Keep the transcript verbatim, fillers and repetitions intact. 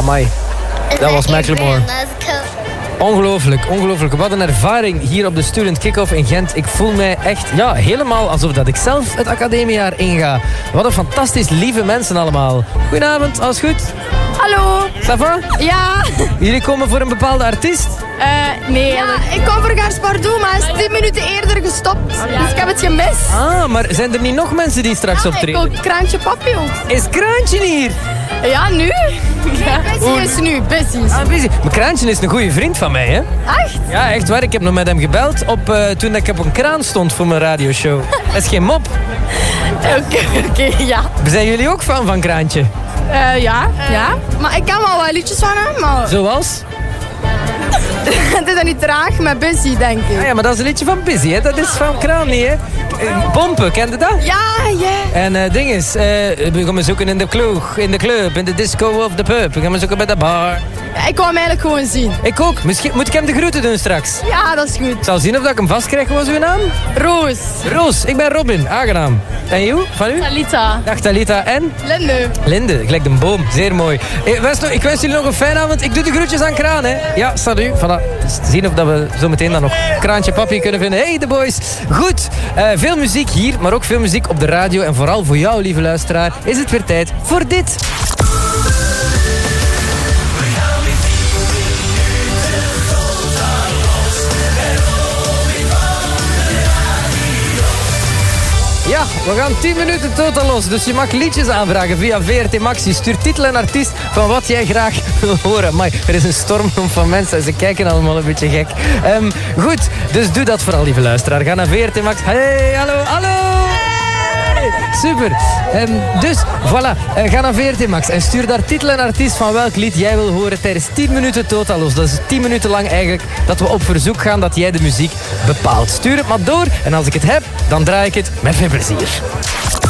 Amai. Dat was Macklemore. Ongelooflijk, ongelooflijk. Wat een ervaring hier op de Student Kick-Off in Gent. Ik voel mij echt ja, helemaal alsof dat ik zelf het academiejaar inga. Wat een fantastisch lieve mensen allemaal. Goedenavond, alles goed? Hallo. Ça va? Ja. Jullie komen voor een bepaalde artiest? Uh, nee. Ja, ik kom voor Gaspardou, maar hij is tien minuten eerder gestopt. Dus ik heb het gemist. Ah, maar zijn er niet nog mensen die straks ja, optreden? Ik ook Kraantje Papi ook. Is Kraantje hier? Ja, nu? Ja. Busy is nu, Busy. Ah, busy. Maar Kraantje is een goede vriend van mij, hè? Echt? Ja, echt waar. Ik heb nog met hem gebeld op, uh, toen ik op een kraan stond voor mijn radioshow. Dat is geen mop. Oké, oké, okay, ja. Zijn jullie ook fan van Kraantje? Uh, ja, uh, ja. Maar ik ken wel wat liedjes van hem, maar... Zoals? Het is dan niet traag, maar Busy, denk ik. Ah, ja, maar dat is een liedje van Busy, hè? Dat is van Kraan niet, hè? Pompen, kende dat? Ja, ja. Yeah. En uh, ding is, uh, we gaan me zoeken in de kloeg, in de club, in de disco of de pub. We gaan me zoeken bij de bar. Ja, ik wil hem eigenlijk gewoon zien. Ik ook. Misschien moet ik hem de groeten doen straks. Ja, dat is goed. Ik zal zien of dat ik hem vastkrijg. Wat was uw naam? Roos. Roos, ik ben Robin. Aangenaam. En jou? Van u? Talita. Dag Talita. En? Linde. Linde, gelijk een boom. Zeer mooi. Ik wens, ik wens jullie nog een fijne avond. Ik doe de groetjes aan Kraan, hè. Ja, salut. Voilà. Zien of dat we zo meteen dan nog Kraantje Papi kunnen vinden. Hey, de boys. Goed. Uh, veel muziek hier, maar ook veel muziek op de radio. En vooral voor jou, lieve luisteraar, is het weer tijd voor dit. Ja, we gaan tien minuten totaal los. Dus je mag liedjes aanvragen via V R T Max. Je stuurt titel en artiest van wat jij graag wil horen. Maar er is een stormloop van mensen en ze kijken allemaal een beetje gek. Um, goed, dus doe dat vooral, lieve luisteraar. Ga naar V R T Max. Hey, hallo, hallo! Super. Um, dus, voilà. Uh, ga naar V R T Max en stuur daar titel en artiest van welk lied jij wil horen tijdens tien minuten totaal los. Dat is tien minuten lang eigenlijk dat we op verzoek gaan dat jij de muziek bepaalt. Stuur het maar door en als ik het heb, dan draai ik het met veel plezier.